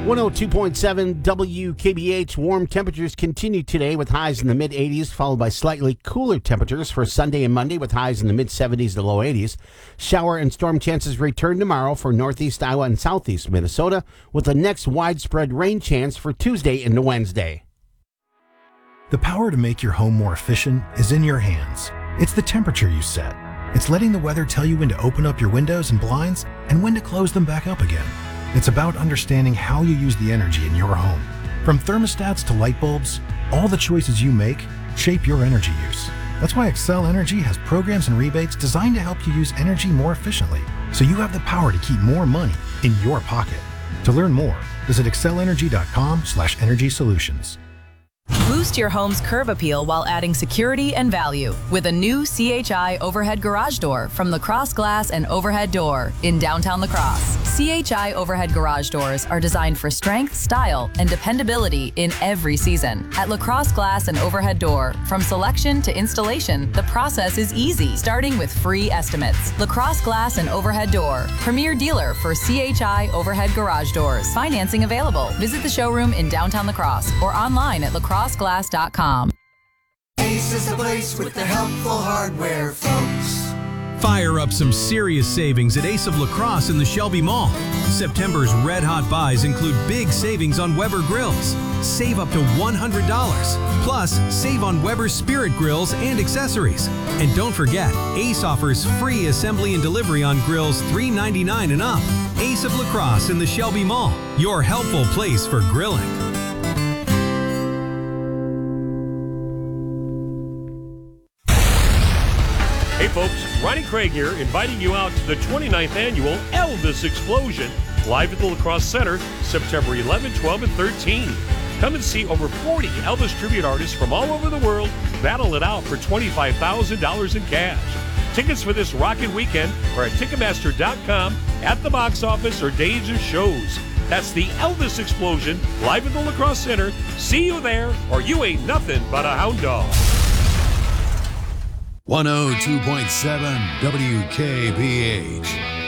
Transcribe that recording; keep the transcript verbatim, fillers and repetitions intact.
one oh two point seven W K B H. Warm temperatures continue today with highs in the mid eighties, followed by slightly cooler temperatures for Sunday and Monday with highs in the mid seventies to low eighties. Shower and storm chances return tomorrow for northeast Iowa and southeast Minnesota, with the next widespread rain chance for Tuesday into Wednesday. The power to make your home more efficient is in your hands. It's the temperature you set. It's letting the weather tell you when to open up your windows and blinds and when to close them back up again. It's about understanding how you use the energy in your home. From thermostats to light bulbs, all the choices you make shape your energy use. That's why Xcel Energy has programs and rebates designed to help you use energy more efficiently, so you have the power to keep more money in your pocket. To learn more, visit xcel energy dot com slash energy solutions. Boost your home's curb appeal while adding security and value with a new C H I overhead garage door from Lacrosse Glass and Overhead Door in downtown La Crosse. C H I overhead garage doors are designed for strength, style, and dependability in every season. At Lacrosse Glass and Overhead Door, from selection to installation, the process is easy, starting with free estimates. Lacrosse Glass and Overhead Door, premier dealer for C H I overhead garage doors. Financing available. Visit the showroom in downtown La Crosse or online at lacrosse glass dot com. Ace is the place with the helpful hardware, folks. Fire up some serious savings at Ace of La Crosse in the Shelby Mall. September's red hot buys include big savings on Weber grills. Save up to one hundred dollars. Plus, save on Weber Spirit grills and accessories. And don't forget, Ace offers free assembly and delivery on grills three ninety-nine and up. Ace of La Crosse in the Shelby Mall, your helpful place for grilling. Hey folks, Ronnie Craig here, inviting you out to the twenty-ninth Annual Elvis Explosion, live at the La Crosse Center, September eleventh, twelfth, and thirteenth. Come and see over forty Elvis tribute artists from all over the world battle it out for twenty-five thousand dollars in cash. Tickets for this rockin' weekend are at Ticketmaster dot com, at the box office, or days of shows. That's the Elvis Explosion, live at the La Crosse Center. See you there, or you ain't nothing but a hound dog. one oh two point seven W K B H.